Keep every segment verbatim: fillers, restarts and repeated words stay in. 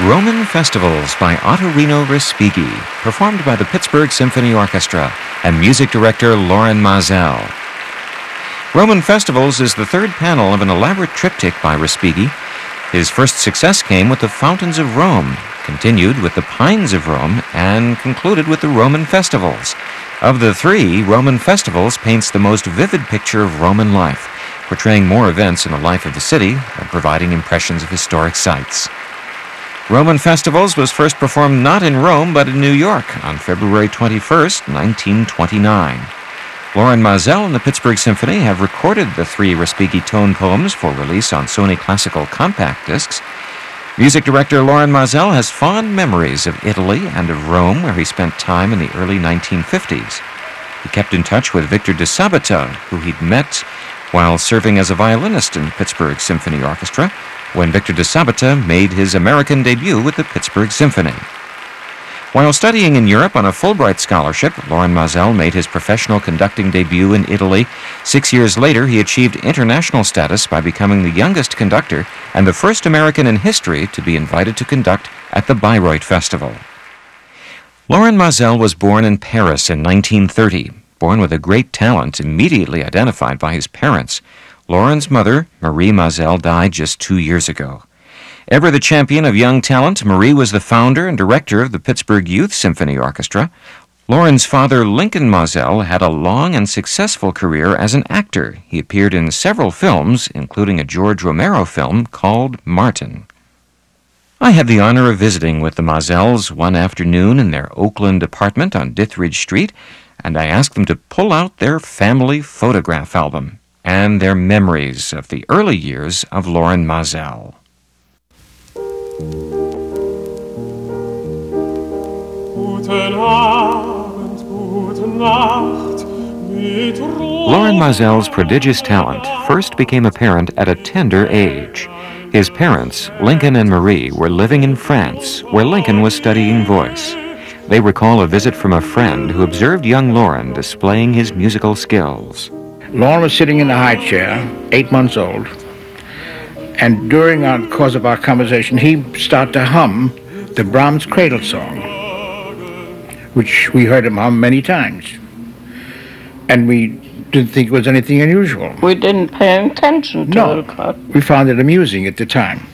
Roman Festivals by Ottorino Respighi, performed by the Pittsburgh Symphony Orchestra and music director Lorin Maazel. Roman Festivals is the third panel of an elaborate triptych by Respighi. His first success came with the Fountains of Rome, continued with the Pines of Rome, and concluded with the Roman Festivals. Of the three, Roman Festivals paints the most vivid picture of Roman life, portraying more events in the life of the city and providing impressions of historic sites. Roman Festivals was first performed not in Rome but in New York on February twenty-first, nineteen twenty-nine. Lorin Maazel and the Pittsburgh Symphony have recorded the three Respighi tone poems for release on Sony Classical compact discs. Music director Lorin Maazel has fond memories of Italy and of Rome, where he spent time in the early nineteen fifties. He kept in touch with Victor de Sabata, who he'd met while serving as a violinist in the Pittsburgh Symphony Orchestra, when Victor de Sabata made his American debut with the Pittsburgh Symphony. While studying in Europe on a Fulbright scholarship, Lorin Maazel made his professional conducting debut in Italy. Six years later, he achieved international status by becoming the youngest conductor and the first American in history to be invited to conduct at the Bayreuth Festival. Lorin Maazel was born in Paris in nineteen thirty, born with a great talent immediately identified by his parents. Lorin's mother, Marie Maazel, died just two years ago. Ever the champion of young talent, Marie was the founder and director of the Pittsburgh Youth Symphony Orchestra. Lorin's father, Lincoln Maazel, had a long and successful career as an actor. He appeared in several films, including a George Romero film called Martin. I had the honor of visiting with the Maazels one afternoon in their Oakland apartment on Dithridge Street, and I asked them to pull out their family photograph album and their memories of the early years of Lorin Maazel. Lorin Maazel's prodigious talent first became apparent at a tender age. His parents, Lincoln and Marie, were living in France, where Lincoln was studying voice. They recall a visit from a friend who observed young Lorin displaying his musical skills. Lorin was sitting in the high chair, eight months old, and during our course of our conversation, he started to hum the Brahms Cradle Song, which we heard him hum many times. And we didn't think it was anything unusual. We didn't pay attention to no, it. No, we found it amusing at the time.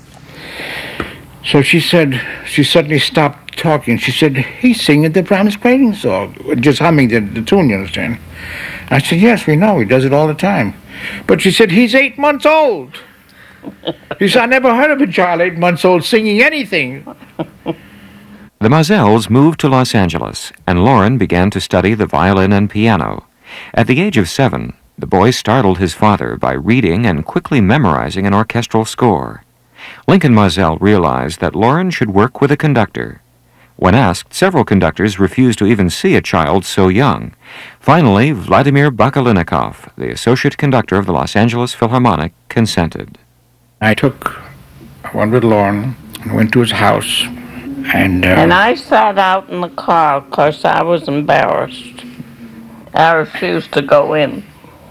So she said, she suddenly stopped talking. She said, he's singing the Brahms Cradle Song, just humming the, the tune, you understand? I said, yes, we know, he does it all the time. But she said, he's eight months old. He said, I never heard of a child eight months old singing anything. The Maazels moved to Los Angeles, and Lorin began to study the violin and piano. At the age of seven, the boy startled his father by reading and quickly memorizing an orchestral score. Lincoln Maazel realized that Lorin should work with a conductor. When asked, several conductors refused to even see a child so young. Finally, Vladimir Bakalinikov, the associate conductor of the Los Angeles Philharmonic, consented. I took one with Lorin and went to his house. And, uh, and I sat out in the car because I was embarrassed. I refused to go in.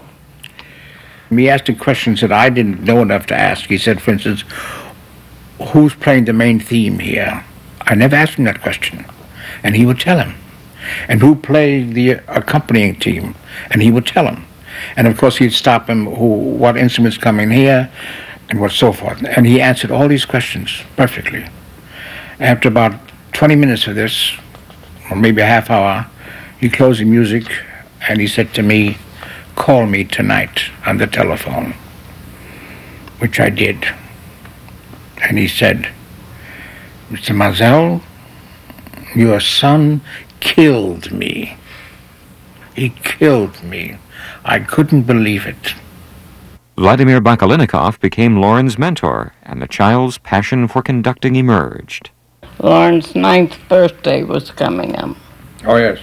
He asked him questions that I didn't know enough to ask. He said, for instance, who's playing the main theme here? I never asked him that question. And he would tell him. And who played the accompanying team? And he would tell him. And of course he'd stop him, who, what instruments come in here, and what so forth. And he answered all these questions perfectly. After about twenty minutes of this, or maybe a half hour, he closed the music and he said to me, call me tonight on the telephone, which I did. And he said, Mister Maazel, your son killed me. He killed me. I couldn't believe it. Vladimir Bakalinikov became Lorin's mentor, and the child's passion for conducting emerged. Lorin's ninth birthday was coming up. Oh, yes.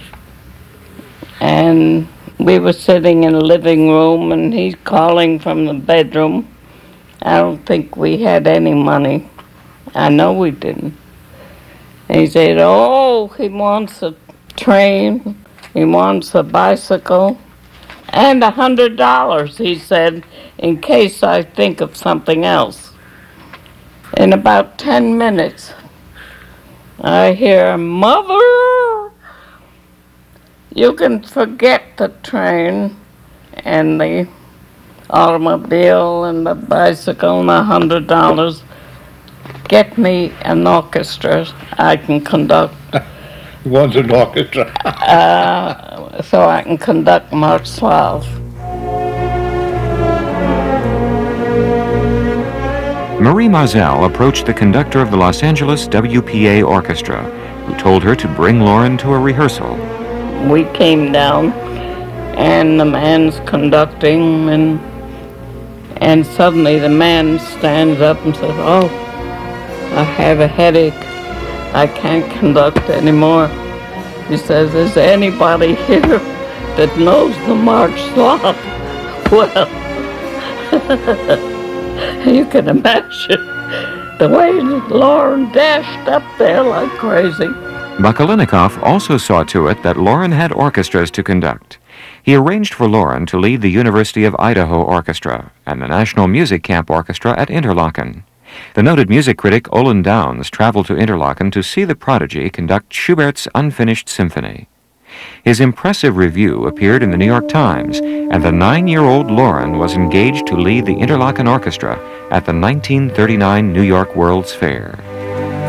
And we were sitting in the living room, and he's calling from the bedroom. I don't think we had any money. I know we didn't. And he said, oh, he wants a train, he wants a bicycle, and a hundred dollars, he said, in case I think of something else. In about ten minutes, I hear, "Mother, you can forget the train and the automobile and the bicycle and a hundred dollars. Get me an orchestra I can conduct." He wants an orchestra. uh, so I can conduct March twelfth. Marie Mazel approached the conductor of the Los Angeles W P A Orchestra, who told her to bring Loren to a rehearsal. We came down, and the man's conducting, and and suddenly the man stands up and says, "Oh, I have a headache. I can't conduct anymore." He says, "Is there anybody here that knows the March twelfth?" Well, you can imagine the way Loren dashed up there like crazy. Bakalinikoff also saw to it that Loren had orchestras to conduct. He arranged for Loren to lead the University of Idaho Orchestra and the National Music Camp Orchestra at Interlaken. The noted music critic Olin Downs traveled to Interlaken to see the prodigy conduct Schubert's Unfinished Symphony. His impressive review appeared in the New York Times, and the nine-year-old Loren was engaged to lead the Interlaken Orchestra at the nineteen thirty-nine New York World's Fair.